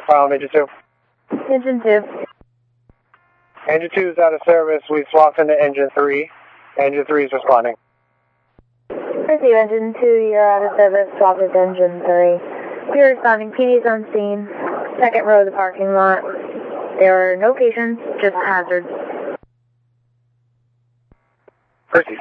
file on Engine 2. Engine 2. Engine 2 is out of service. We swapped into Engine 3. Engine 3 is responding. Receive Engine 2, you're out of service. Swapped into Engine 3. You're responding. PD's on scene. Second row of the parking lot. There are no patients, just hazards. Proceed.